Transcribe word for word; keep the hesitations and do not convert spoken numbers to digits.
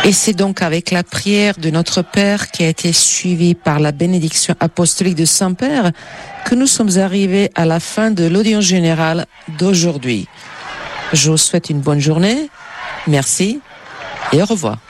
Et c'est donc avec la prière de notre Père qui a été suivie par la bénédiction apostolique de Saint-Père que nous sommes arrivés à la fin de l'audience générale d'aujourd'hui. Je vous souhaite une bonne journée, merci et au revoir.